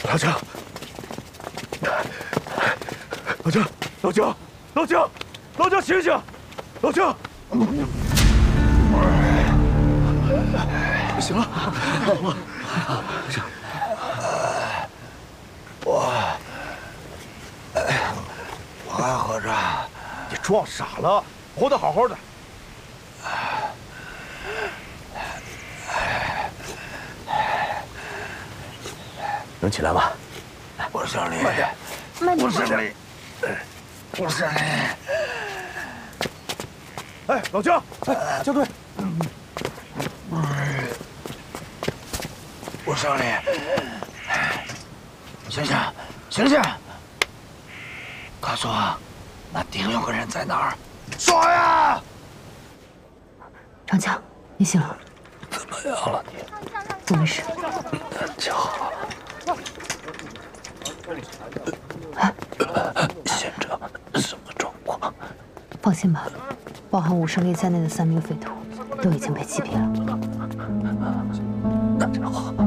老姜，老姜，老姜，老姜，老姜，醒醒！老姜，醒了， 我还活着。 你撞傻了，活得好好的。能起来吗？ 我胜利， 慢点， 我胜利，我胜利。 哎，老姜，哎，江队， 我胜利，醒醒，醒醒！告诉我，那顶有个人在哪儿？说呀！ 长枪，你醒了？ 怎么样了你？ 我没事。 就好。现场什么状况？ 放心吧，包含武胜利在内的3名匪徒都已经被击毙了。 那就好。